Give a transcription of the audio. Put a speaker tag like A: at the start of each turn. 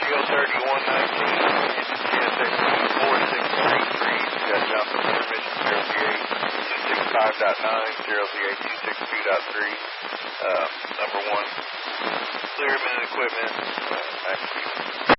A: got Johnson permission 0Z8 265.9, 0Z8 262.3, number 1, clear minute equipment, max speed.